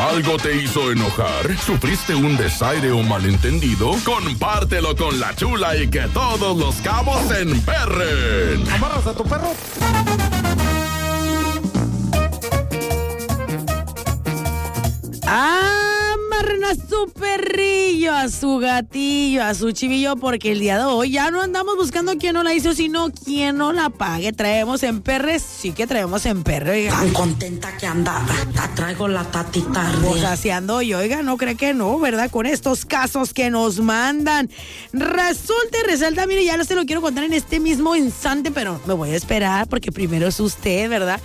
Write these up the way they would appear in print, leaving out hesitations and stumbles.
¿Algo te hizo enojar? ¿Sufriste un desaire o malentendido? Compártelo con la Chula y que todos los cabos se emperren. ¿Amarras a tu perro? Amarren a su perrillo, a su gatillo, a su chivillo, porque el día de hoy ya no andamos buscando quién no la hizo, sino quién no la pague. Traemos en perres, sí que traemos en perre. Tan contenta que andaba, traigo la tatita. Pues así ando yo, oiga, no cree que no, ¿verdad? Con estos casos que nos mandan. Resulta y resalta, mire, ya se lo quiero contar en este mismo instante, pero me voy a esperar porque primero es usted, ¿verdad?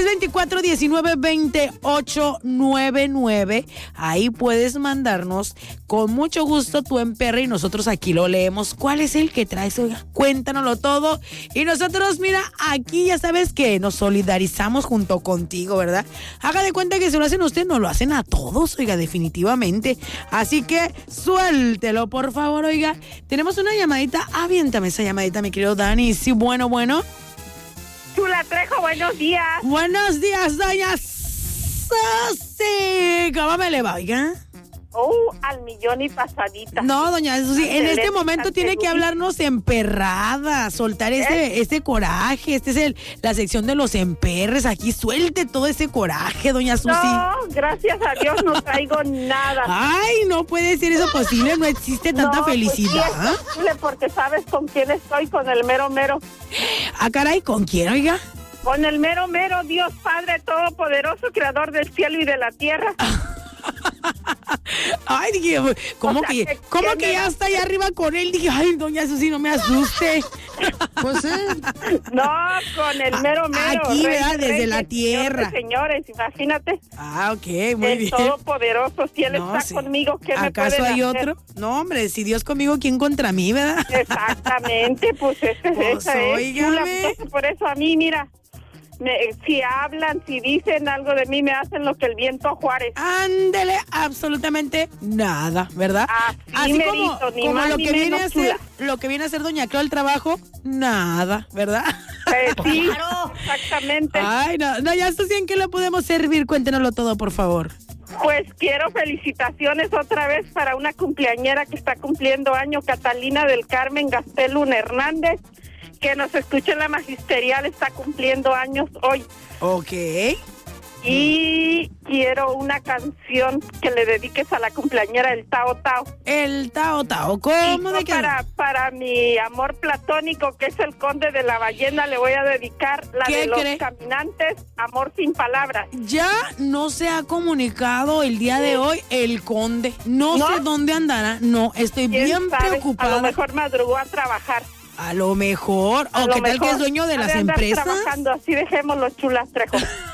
624-1928-99. Ahí puedes mandarnos con mucho gusto tu emperre y nosotros aquí lo leemos. ¿Cuál es el que traes? Oiga, cuéntanoslo todo. Y nosotros, mira, aquí ya sabes que nos solidarizamos junto contigo, ¿verdad? Haga de cuenta que se lo hacen a usted, nos lo hacen a todos, oiga, definitivamente. Así que suéltelo, por favor, oiga. Tenemos una llamadita, aviéntame esa llamadita, mi querido Dani. Sí, bueno. Chula Trejo, buenos días. Buenos días, doña Susi. ¿Cómo me le va, oiga? Al millón y pasadita. No, doña Susi, en este momento tiene que hablarnos emperrada, soltar ese coraje. Esta es la sección de los emperres. Aquí suelte todo ese coraje, doña Susi. No, gracias a Dios no traigo nada. Ay, no puede ser eso posible, no existe tanta felicidad. Pues sí es posible porque sabes con quién estoy, con el mero mero. Ah, caray, ¿con quién, oiga? Con el mero mero, Dios Padre Todopoderoso, Creador del cielo y de la tierra. Ay, dije, ¿cómo que ya está allá arriba con él? Dije, ay, doña Susi, no me asuste. Pues no, con el mero mero. Aquí, ¿verdad? Desde la tierra. Señores, imagínate. Ah, ok, muy bien. El Todopoderoso, si Él está conmigo, ¿qué me puede hacer? ¿Acaso hay otro? No, hombre, si Dios conmigo, ¿quién contra mí, verdad? Exactamente, pues esa es. Chula, pues, por eso a mí, mira. Si hablan, si dicen algo de mí, me hacen lo que el viento Juárez. Ándele, absolutamente nada, ¿verdad? Así como lo que viene a ser, doña Clau el trabajo, nada, ¿verdad? Sí, claro. Exactamente. Ay, no, ya esto sí, ¿en qué le podemos servir? Cuéntenoslo todo, por favor. Pues quiero felicitaciones otra vez para una cumpleañera que está cumpliendo año, Catalina del Carmen Gastelum Hernández, que nos escucha en la magisterial, está cumpliendo años hoy. Ok. Y quiero una canción que le dediques a la cumpleañera, el Tao Tao. El Tao Tao, ¿cómo de qué? Para mi amor platónico, que es el Conde de la Ballena, le voy a dedicar la de los caminantes, Amor sin palabras. Ya no se ha comunicado el día de hoy el Conde. No sé dónde andará. No, estoy bien preocupada. A lo mejor madrugó a trabajar. A lo mejor. ¿O qué tal que es dueño de las empresas? Trabajando, así dejémoslo, Chulas Trejo.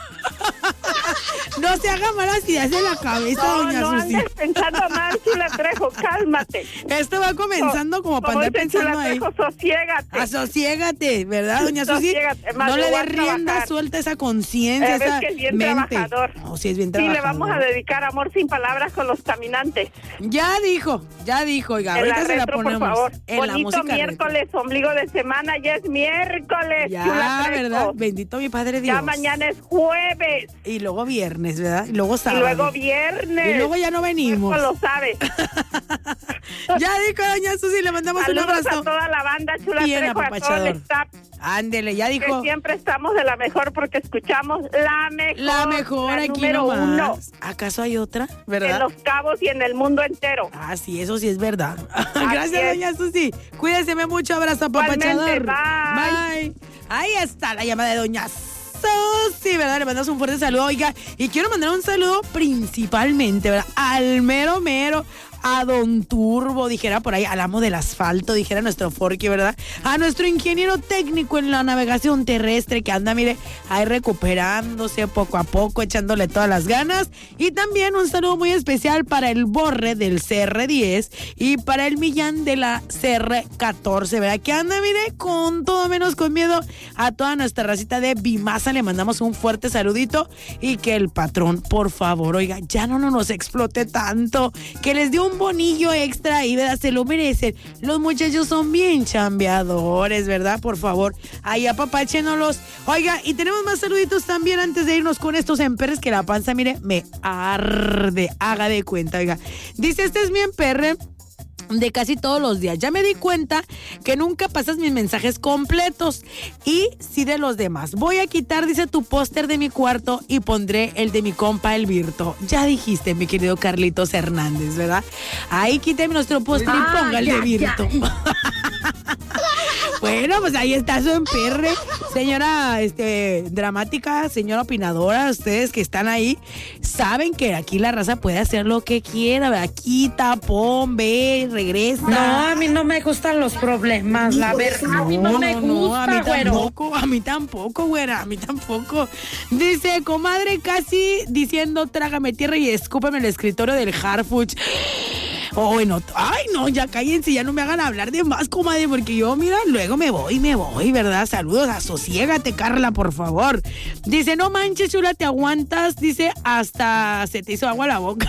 No se haga malas ideas en la cabeza, doña Susi. No andes pensando mal, Chula Trejo, cálmate. Esto va comenzando como para andar pensando Chula ahí. Trejo, sosiégate. Sosiégate, ¿verdad, doña Susi? No le dé rienda, suelta esa conciencia, esa que es bien mente. Trabajador. No, sí es bien trabajador. Sí, le vamos a dedicar Amor sin palabras con los caminantes. Ya dijo, oiga, ahorita se la ponemos. Por favor. En bonito la música miércoles, retro. Ombligo de semana, ya es miércoles. Ya, ¿verdad? Bendito mi Padre Dios. Ya mañana es jueves. Y luego viernes, ¿verdad? Y luego sábado. Y luego viernes. Y luego ya no venimos. Eso lo sabes. Ya dijo doña Susi, le mandamos saludos un abrazo. a toda la banda, Chula Trejo, a todo el staff. Ándele, ya dijo. Que siempre estamos de la mejor porque escuchamos la mejor. La mejor, aquí número uno. ¿Acaso hay otra? ¿Verdad? En Los Cabos y en el mundo entero. Ah, sí, eso sí es verdad. Gracias, doña Susi. Cuídese mucho, abrazo, papachador. Bye. Ahí está la llamada de doña Susi, ¿verdad? Le mandamos un fuerte saludo, oiga. Y quiero mandar un saludo principalmente, ¿verdad? Al mero mero, a Don Turbo, dijera por ahí, al amo del asfalto, dijera nuestro Forky, ¿verdad? A nuestro ingeniero técnico en la navegación terrestre que anda, mire, ahí recuperándose poco a poco, echándole todas las ganas. Y también un saludo muy especial para el Borre del CR10 y para el Millán de la CR14, ¿verdad? Que anda, mire, con todo menos con miedo. A toda nuestra racita de Bimasa le mandamos un fuerte saludito y que el patrón, por favor, oiga, ya no nos explote tanto, que les dé un un bonillo extra y, ¿verdad? Se lo merecen. Los muchachos son bien chambeadores, ¿verdad? Por favor, ahí apapáchenos. Oiga, y tenemos más saluditos también antes de irnos con estos emperres que la panza, mire, me arde, haga de cuenta, oiga. Dice, este es mi emperre de casi todos los días. Ya me di cuenta que nunca pasas mis mensajes completos y sí de los demás. Voy a quitar, dice, tu póster de mi cuarto y pondré el de mi compa El Virto. Ya dijiste, mi querido Carlitos Hernández, ¿verdad? Ahí quíteme nuestro póster y ponga el de Virto. Bueno, pues ahí está su emperre, señora dramática, señora opinadora. Ustedes que están ahí saben que aquí la raza puede hacer lo que quiera, ¿verdad? Quita, pon, ve, regresa. No, a mí no me gustan los problemas, la verdad. A mí no me gusta, a mí tampoco, güera, a mí tampoco. Dice, comadre, casi diciendo, trágame tierra y escúpeme el escritorio del Harfuch. Oh, bueno, ay, no, ya cállense, ya no me hagan hablar de más, comadre, porque yo, mira, luego me voy, ¿verdad? Saludos, asosiégate, Carla, por favor. Dice, no manches, chula, te aguantas, dice, hasta se te hizo agua la boca.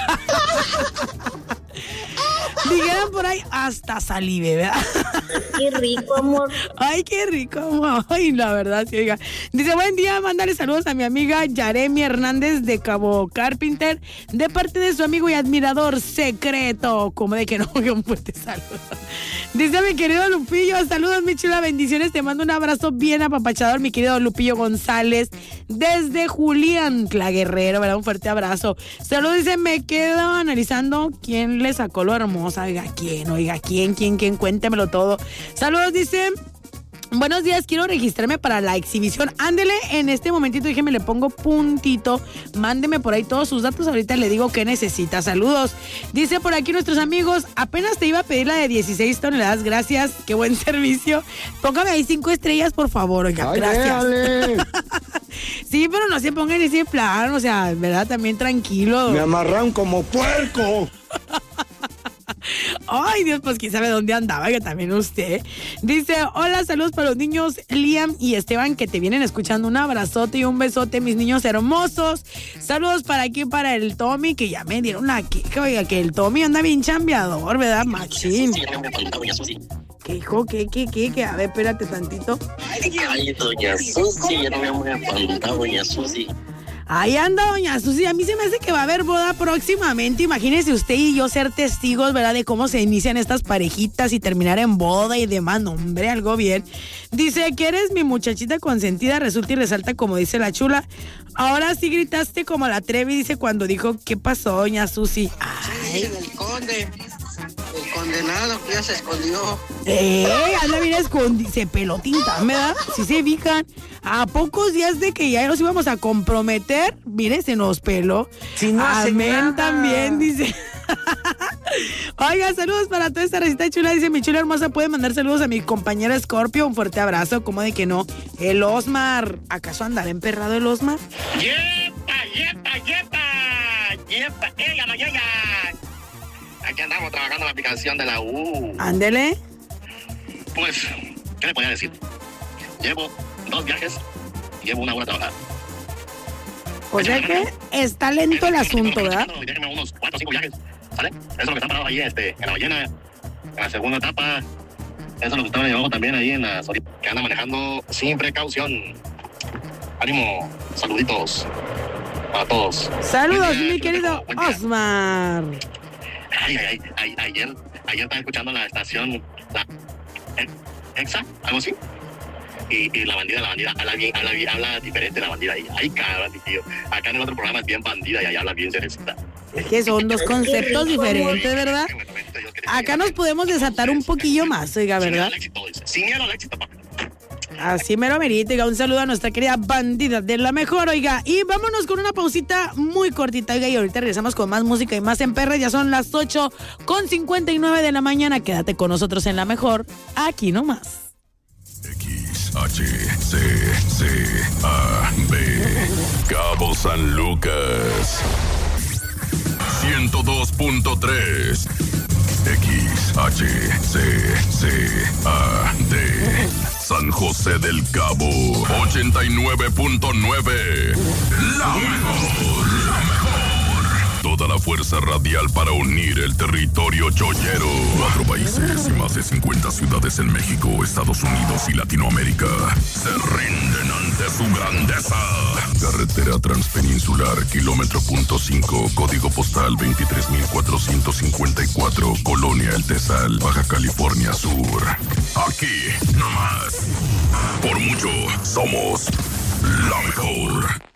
Dijeron por ahí, hasta salive, ¿verdad? Qué rico, amor. Ay, qué rico, amor. Ay, la verdad, sí, oiga. Dice, buen día, mándale saludos a mi amiga Yaremi Hernández de Cabo Carpenter, de parte de su amigo y admirador secreto. Como de que no, un fuerte saludo. Dice, mi querido Lupillo, saludos, mi chula, bendiciones. Te mando un abrazo bien apapachador, mi querido Lupillo González, desde Julián Guerrero, ¿verdad? Un fuerte abrazo. Saludos, dice, me quedo analizando quién le sacó lo hermoso. Oiga, ¿quién? Cuéntemelo todo. Saludos, dice. Buenos días, quiero registrarme para la exhibición. Ándele, en este momentito, déjeme, le pongo puntito. Mándeme por ahí todos sus datos. Ahorita le digo qué necesita. Saludos. Dice por aquí nuestros amigos, apenas te iba a pedir la de 16 toneladas. Gracias, qué buen servicio. Póngame ahí 5 estrellas, por favor. Oiga, ay, gracias. Sí, pero no se pongan ese plan, o sea, ¿verdad? También tranquilo. Me amarran como puerco. Ay, Dios, pues quién sabe dónde andaba, que también usted. Dice, hola, saludos para los niños Liam y Esteban que te vienen escuchando. Un abrazote y un besote, mis niños hermosos. Saludos para aquí, para el Tommy, que ya me dieron la queja, oiga, que el Tommy anda bien chambeador, ¿verdad, machín? ¿Qué hijo? ¿Qué? A ver, espérate tantito. Ay, doña Susi, ya no me voy a aguantar, doña Susi. Ahí anda doña Susi, a mí se me hace que va a haber boda próximamente. Imagínese usted y yo ser testigos, ¿verdad? De cómo se inician estas parejitas y terminar en boda y demás. No, hombre, algo bien. Dice que eres mi muchachita consentida, resulta y resalta como dice la chula. Ahora sí gritaste como la Trevi, dice cuando dijo, ¿qué pasó, doña Susi? Ay, el conde. El condenado que ya se escondió. Anda bien escondido. Se peló tinta, ¿verdad? Si se fijan. A pocos días de que ya nos íbamos a comprometer, mire, se nos peló. Si no amén también, dice. Oiga, saludos para toda esta recita chula. Dice, mi chula hermosa, puede mandar saludos a mi compañera Scorpio. Un fuerte abrazo. ¿Cómo de que no? El Osmar. ¿Acaso andará emperrado el Osmar? ¡Yepa! ¡Ella! Aquí andamos trabajando la aplicación de la U. Ándele. Pues, ¿qué le podía decir? Llevo 2 viajes y llevo 1 hora a trabajar. O sea que está lento el asunto, ¿verdad? Déjenme unos 4 o 5 viajes, ¿sale? Eso es lo que está parado ahí en la ballena, en la segunda etapa. Eso es lo que estaba llevando también ahí en la Sorita, que anda manejando sin precaución. Ánimo, saluditos para todos. Saludos, mi querido Osmar. Ayer estaba escuchando la estación, la Exa, algo así. Y la bandida habla diferente la bandida ahí. Ay, cabrón, tío. Acá en el otro programa es bien bandida y ahí habla bien cerecita. Es que son 2 conceptos diferentes, ¿verdad? Acá nos podemos desatar un poquillo más, oiga, ¿verdad? Sin miedo al éxito, papi. Así mero merito, oiga, un saludo a nuestra querida bandida de la mejor, oiga, y vámonos con una pausita muy cortita, oiga, y ahorita regresamos con más música y más emperres. Ya son las 8:59 de la mañana, quédate con nosotros en la mejor, aquí nomás. XHCCAB Cabo San Lucas 102.3 XHCCAD San José del Cabo 89.9 La mejor toda la fuerza radial para unir el territorio chollero. 4 países y más de 50 ciudades en México, Estados Unidos y Latinoamérica se rinden ante su grandeza. Carretera Transpeninsular, kilómetro .5, código postal 23,454, Colonia El Tesal, Baja California Sur. Aquí, nomás. Por mucho, somos la mejor.